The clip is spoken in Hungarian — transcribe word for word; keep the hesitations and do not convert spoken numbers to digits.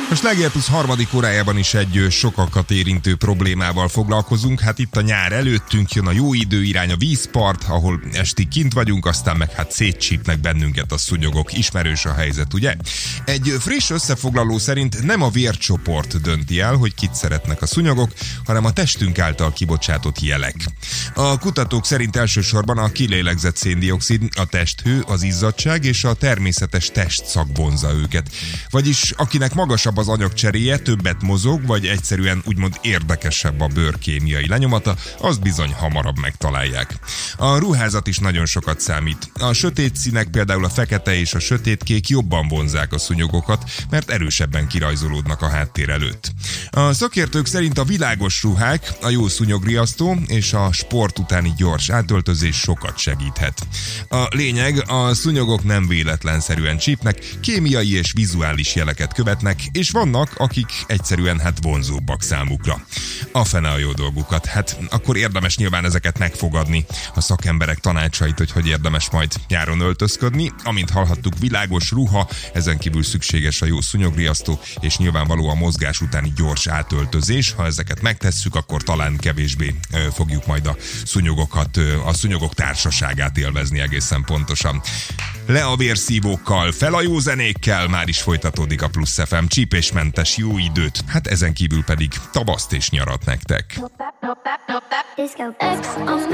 A Sláger Plusz harmadik órájában is egy sokakat érintő problémával foglalkozunk. Hát itt a nyár előttünk, jön a jó idő, irány a vízpart, ahol estig kint vagyunk, aztán meg hát szétcsípnek bennünket a szúnyogok. Ismerős a helyzet, ugye? Egy friss összefoglaló szerint nem a vércsoport dönti el, hogy kit szeretnek a szúnyogok, hanem a testünk által kibocsátott jelek. A kutatók szerint elsősorban a kilélegzett széndioxid, a testhő, az izzadság és a természetes testszag vonzza őket. Vagyis akinek magasabb az anyagcseréje, többet mozog, vagy egyszerűen úgymond érdekesebb a bőrkémiai lenyomata, azt bizony hamarabb megtalálják. A ruházat is nagyon sokat számít. A sötét színek, például a fekete és a sötétkék jobban vonzzák a szúnyogokat, mert erősebben kirajzolódnak a háttér előtt. A szakértők szerint a világos ruhák, a jó szúnyogriasztó és a sport utáni gyors átöltözés sokat segíthet. A lényeg, a szúnyogok nem véletlenszerűen csípnek, kémiai és vizuális jeleket követnek, és vannak, akik egyszerűen hát vonzóbbak számukra. A fene a jó dolgukat. Hát akkor érdemes nyilván ezeket megfogadni, a szakemberek tanácsait, hogy hogy érdemes majd nyáron öltözködni. Amint hallhattuk, világos ruha, ezen kívül szükséges a jó szúnyogriasztó, és nyilvánvaló a mozgás utáni gyors átöltözés. Ha ezeket megtesszük, akkor talán kevésbé ö, fogjuk majd a szúnyogokat, ö, a szúnyogok társaságát élvezni egészen pontosan. Le a vérszívókkal, fel a jó zenékkel, már is folytatódik a Plusz ef em, csípésmentes jó időt, hát ezen kívül pedig tavaszt és nyarat nektek.